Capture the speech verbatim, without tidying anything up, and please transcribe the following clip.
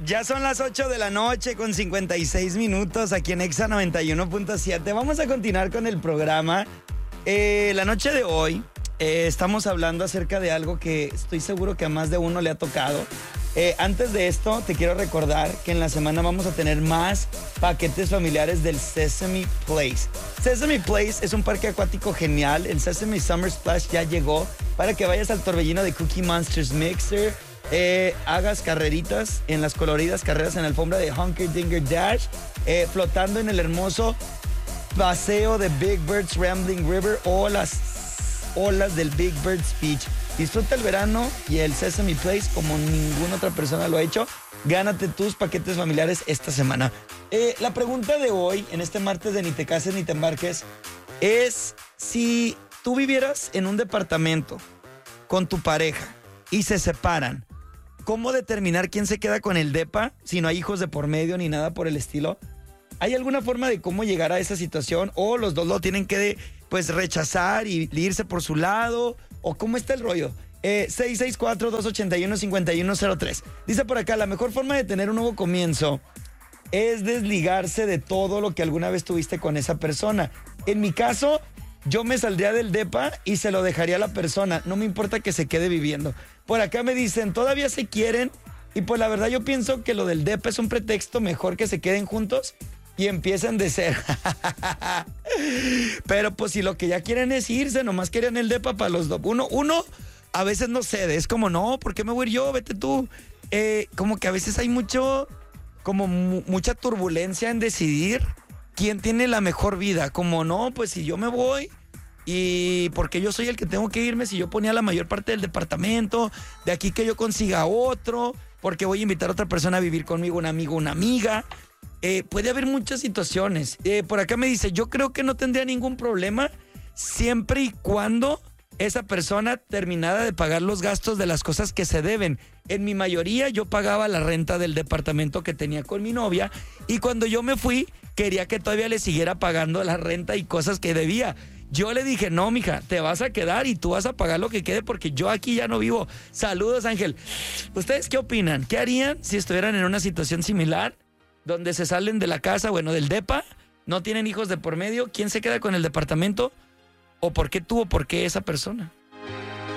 Ya son las ocho de la noche con cincuenta y seis minutos aquí en Exa noventa y uno punto siete. Vamos a continuar con el programa. Eh, la noche de hoy eh, estamos hablando acerca de algo que estoy seguro que a más de uno le ha tocado. Eh, antes de esto, te quiero recordar que en la semana vamos a tener más paquetes familiares del Sesame Place. Sesame Place es un parque acuático genial. El Sesame Summer Splash ya llegó para que vayas al torbellino de Cookie Monsters Mixer. Eh, hagas carreritas en las coloridas carreras en la alfombra de Hunker Dinger Dash, eh, flotando en el hermoso paseo de Big Bird's Rambling River o las olas del Big Bird's Beach. Disfruta el verano y el Sesame Place como ninguna otra persona lo ha hecho. Gánate tus paquetes familiares esta semana. Eh, la pregunta de hoy, en este martes de Ni te cases ni te embarques, es si tú vivieras en un departamento con tu pareja y se separan, ¿cómo determinar quién se queda con el depa si no hay hijos de por medio ni nada por el estilo? ¿Hay alguna forma de cómo llegar a esa situación? ¿O los dos lo tienen que pues rechazar y irse por su lado? ¿O cómo está el rollo? Eh, seis seis cuatro, dos ocho uno, cinco uno cero tres. Dice por acá, la mejor forma de tener un nuevo comienzo es desligarse de todo lo que alguna vez tuviste con esa persona. En mi caso, yo me saldría del depa y se lo dejaría a la persona. No me importa que se quede viviendo. Por acá me dicen, todavía se quieren. Y pues la verdad yo pienso que lo del depa es un pretexto, mejor que se queden juntos y empiecen de cero. Pero pues si lo que ya quieren es irse, nomás querían el depa para los dos. Uno, uno a veces no cede, es como, no, ¿por qué me voy a ir yo? Vete tú. Eh, como que a veces hay mucho, como mu- mucha turbulencia en decidir quién tiene la mejor vida. Como, no, pues si yo me voy... Y porque yo soy el que tengo que irme, si yo ponía la mayor parte del departamento, de aquí que yo consiga otro, porque voy a invitar a otra persona a vivir conmigo, un amigo, una amiga. Eh, puede haber muchas situaciones. Eh, por acá me dice, yo creo que no tendría ningún problema siempre y cuando esa persona terminara de pagar los gastos de las cosas que se deben. En mi mayoría yo pagaba la renta del departamento que tenía con mi novia y cuando yo me fui quería que todavía le siguiera pagando la renta y cosas que debía. Yo le dije, no, mija, te vas a quedar y tú vas a pagar lo que quede porque yo aquí ya no vivo. Saludos, Ángel. ¿Ustedes qué opinan? ¿Qué harían si estuvieran en una situación similar donde se salen de la casa, bueno, del depa, no tienen hijos de por medio? ¿Quién se queda con el departamento? ¿O por qué tú o por qué esa persona?